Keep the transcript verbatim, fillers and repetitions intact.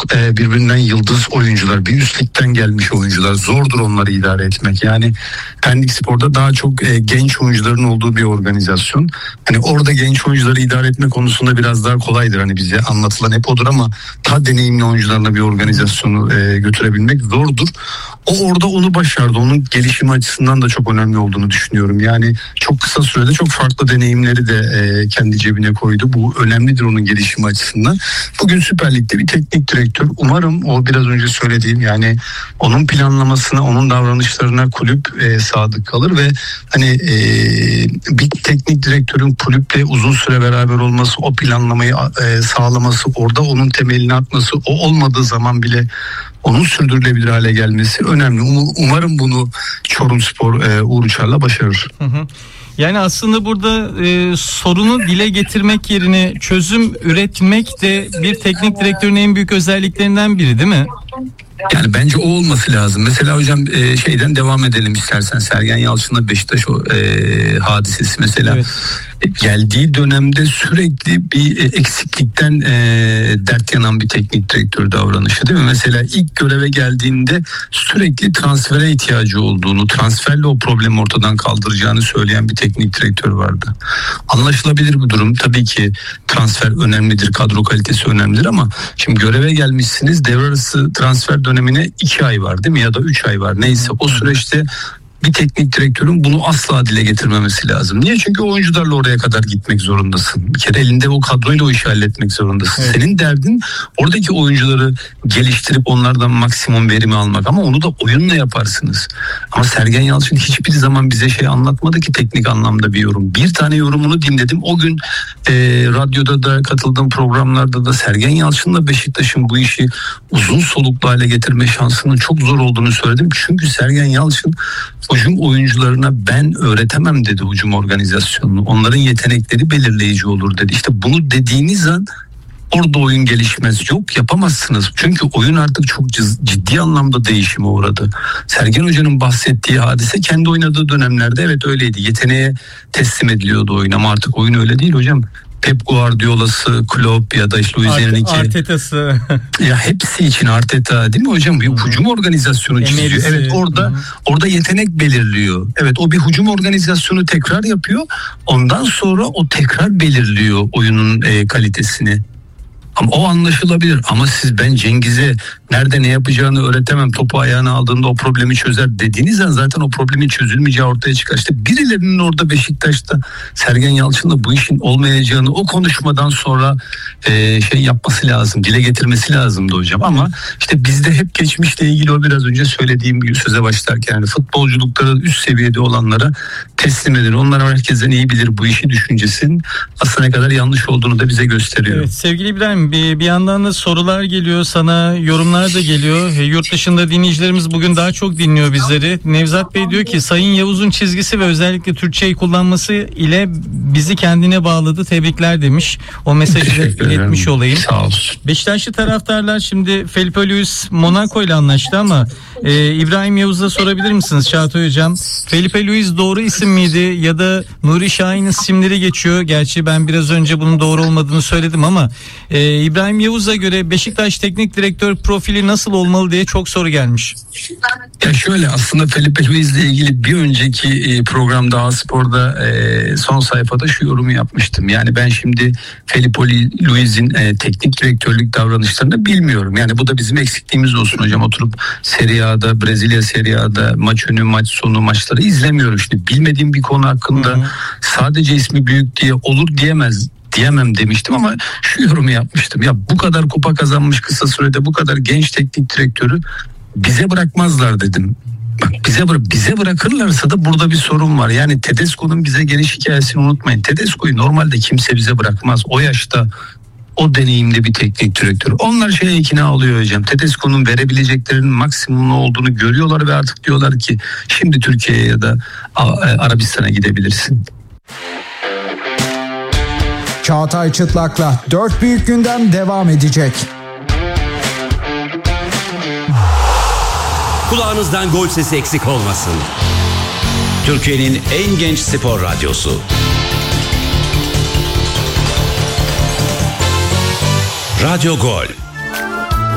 e, birbirinden yıldız oyuncular, bir üst ligden gelmiş oyuncular. Zordur onları idare etmek. Yani Pendik Spor'da daha çok e, genç oyuncuların olduğu bir organizasyon. Hani orada genç oyuncuları idare etme konusunda biraz daha kolaydır. Hani bize anlatılan hep odur ama ta deneyimli oyuncularla bir organizasyonu e, götürebilmek zordur. O orada onu başardı. Onun gelişimi açısından da çok önemli olduğunu düşünüyorum. Yani çok kısa sürede çok farklı deneyimleri de e, kendi cebine koydu. Bu önemlidir onun gelişimi açısından. Bugün Süper Lig'de bir teknik direktör. Umarım o biraz önce söylediğim, yani onun planlamasına, onun davranışlarına kulüp e, sadık kalır ve hani e, bir teknik direktörün kulüple uzun süre beraber olması, o planlamayı e, sağlaması, orada onun temelini atması, o olmadığı zaman bile onun sürdürülebilir hale gelmesi önemli. Um, umarım bunu Çorumspor e, Uğur Uçar'la başarır. Hı hı. Yani aslında burada e, sorunu dile getirmek yerine çözüm üretmek de bir teknik direktörün en büyük özelliklerinden biri, değil mi? Yani bence o olması lazım. Mesela hocam e, şeyden devam edelim istersen. Sergen Yalçın'la Beşiktaş o, e, hadisesi mesela. Evet. Geldiği dönemde sürekli bir eksiklikten e, dert yanan bir teknik direktör davranışı, değil mi? Mesela ilk göreve geldiğinde sürekli transfere ihtiyacı olduğunu, transferle o problemi ortadan kaldıracağını söyleyen bir teknik direktör vardı. Anlaşılabilir bir durum. Tabii ki transfer önemlidir, kadro kalitesi önemlidir ama şimdi göreve gelmişsiniz, devre arası transfer dönemine iki ay var, değil mi? Ya da üç ay var. Neyse, o süreçte bir teknik direktörün bunu asla dile getirmemesi lazım. Niye? Çünkü oyuncularla oraya kadar gitmek zorundasın. Bir kere elinde o kadroyla o işi halletmek zorundasın. Evet. Senin derdin oradaki oyuncuları geliştirip onlardan maksimum verimi almak, ama onu da oyunla yaparsınız. Ama Sergen Yalçın hiçbir zaman bize şey anlatmadı ki, teknik anlamda bir yorum. Bir tane yorumunu dinledim. O gün e, radyoda da katıldığım programlarda da Sergen Yalçın'la Beşiktaş'ın bu işi uzun soluklu hale getirme şansının çok zor olduğunu söyledim. Çünkü Sergen Yalçın hücum oyuncularına ben öğretemem dedi hücum organizasyonunu. Onların yetenekleri belirleyici olur dedi. İşte bunu dediğiniz an orada oyun gelişmez. Yok, yapamazsınız. Çünkü oyun artık çok ciddi anlamda değişime uğradı. Sergen Hoca'nın bahsettiği hadise kendi oynadığı dönemlerde evet öyleydi. Yeteneğe teslim ediliyordu oyun, ama artık oyun öyle değil hocam. Pep Guardiola'sı, Klopp ya da işte Luis Enrique, Arteta'sı. Ya hepsi için Arteta, değil mi hocam? Bir hücum organizasyonu çiziyor. Emerisi. Evet, orada Hı-hı. orada yetenek belirliyor. Evet, o bir hücum organizasyonu tekrar yapıyor. Ondan sonra o tekrar belirliyor oyunun e, kalitesini. Ama o anlaşılabilir. Ama siz ben Cengiz'e nerede ne yapacağını öğretemem, topu ayağına aldığında o problemi çözer dediğiniz an zaten o problemin çözülmeyeceği ortaya çıkar. İşte birilerinin orada Beşiktaş'ta Sergen Yalçın'la bu işin olmayacağını o konuşmadan sonra e, şey yapması lazım, dile getirmesi lazımdı hocam. Ama işte bizde hep geçmişle ilgili o biraz önce söylediğim gibi söze başlarken yani futbolculukları üst seviyede olanlara teslim edin. Onlar herkesten iyi bilir bu işi düşüncesinin aslında ne kadar yanlış olduğunu da bize gösteriyor. Evet, sevgili İbrahim, bir, bir yandan da sorular geliyor sana, yorumlar da geliyor. E, yurt dışında dinleyicilerimiz bugün daha çok dinliyor bizleri. Nevzat Bey diyor ki Sayın Yavuz'un çizgisi ve özellikle Türkçeyi kullanması ile bizi kendine bağladı. Tebrikler demiş. O mesajı da iletmiş olayım. Sağ olsun. Beşiktaşlı taraftarlar şimdi Felipe Luis Monaco ile anlaştı ama e, İbrahim Yavuz'a sorabilir misiniz Çağatay Hocam? Felipe Luis doğru isim miydi ya da Nuri Şahin'in isimleri geçiyor. Gerçi ben biraz önce bunun doğru olmadığını söyledim ama e, İbrahim Yavuz'a göre Beşiktaş teknik direktör profili nasıl olmalı diye çok soru gelmiş. Ya şöyle, aslında Felipe Luis ile ilgili bir önceki programda A-Spor'da e, son sayfada şu yorumu yapmıştım. Yani ben şimdi Felipe Luis'in e, teknik direktörlük davranışlarını bilmiyorum. Yani bu da bizim eksikliğimiz olsun hocam. Oturup Serie A'da, Brezilya Serie A'da maç önü, maç sonu maçları izlemiyorum. Şimdi bilmediğim bir konu hakkında hı hı. sadece ismi büyük diye olur diyemez. diyemem demiştim ama şu yorumu yapmıştım. Ya bu kadar kupa kazanmış kısa sürede bu kadar genç teknik direktörü bize bırakmazlar dedim. Bak bize bıra- bize bırakırlarsa da burada bir sorun var. Yani Tedesco'nun bize geliş hikayesini unutmayın. Tedesco'yu normalde kimse bize bırakmaz. O yaşta o deneyimli bir teknik direktör. Onlar şeye ikna oluyor hocam. Tedesco'nun verebileceklerinin maksimumlu olduğunu görüyorlar ve artık diyorlar ki şimdi Türkiye'ye ya da Arabistan'a gidebilirsin. Çağatay Çıtlak'la dört büyük gündem devam edecek. Kulağınızdan gol sesi eksik olmasın. Türkiye'nin en genç spor radyosu. Radyo Gol.